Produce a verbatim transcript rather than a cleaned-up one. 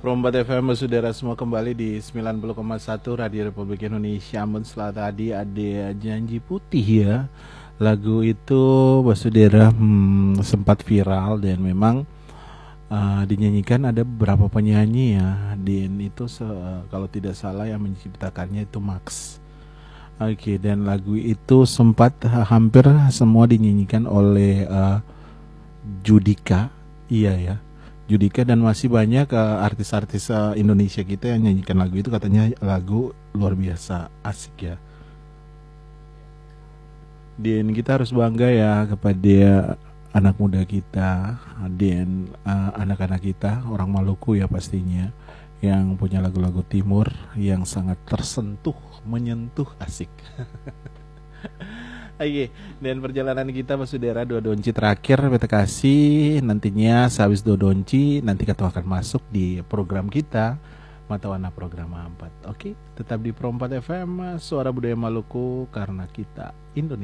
Rombat F M saudara semua kembali di sembilan puluh koma satu Radio Republik Indonesia. Ampun setelah tadi ada Janji Putih ya. Lagu itu saudara hmm, sempat viral dan memang uh, dinyanyikan ada beberapa penyanyi ya. Dan itu se- kalau tidak salah yang menciptakannya itu Max. Oke, dan lagu itu sempat uh, hampir semua dinyanyikan oleh uh, Judika. Iya ya. Judika dan masih banyak uh, artis-artis uh, Indonesia kita yang nyanyikan lagu itu, katanya lagu luar biasa asik ya. Dan kita harus bangga ya kepada anak muda kita dan uh, anak-anak kita orang Maluku ya pastinya, yang punya lagu-lagu timur yang sangat tersentuh, menyentuh, asik. Oke, dan perjalanan kita Mas Saudara dua donci terakhir beta kasih nantinya sehabis dua donci nanti kita akan masuk di program kita Mata Warna Program empat. Oke, tetap di Pro empat F M Suara Budaya Maluku karena kita Indonesia.